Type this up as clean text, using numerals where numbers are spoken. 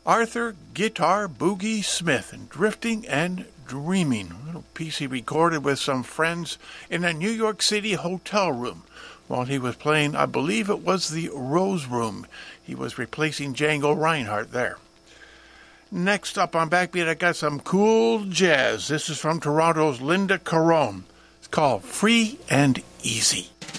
Arthur Guitar Boogie Smith and Drifting and Dreaming, a little piece he recorded with some friends in a New York City hotel room while he was playing, I believe it was the Rose Room. He was replacing Django Reinhardt there. Next up on Backbeat, I got some cool jazz. This is from Toronto's Linda Caron. It's called Free and Easy.